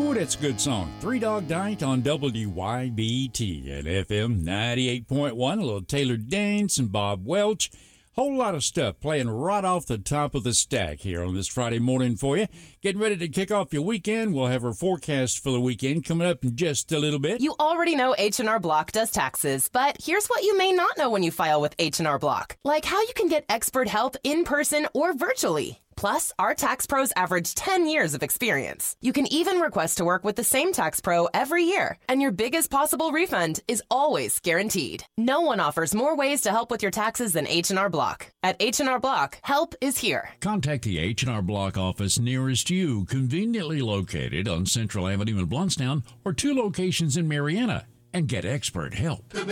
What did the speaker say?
Ooh, that's a good song. Three Dog Night on WYBT at FM 98.1. A little Taylor Dance and Bob Welch. Whole lot of stuff playing right off the top of the stack here on this Friday morning for you. Getting ready to kick off your weekend. We'll have our forecast for the weekend coming up in just a little bit. You already know H&R Block does taxes, but here's what you may not know when you file with H&R Block. Like how you can get expert help in person or virtually. Plus, our tax pros average 10 years of experience. You can even request to work with the same tax pro every year, and your biggest possible refund is always guaranteed. No one offers more ways to help with your taxes than H&R Block. At H&R Block, help is here. Contact the H&R Block office nearest you, conveniently located on Central Avenue in Blountstown, or 2 locations in Marietta, and get expert help.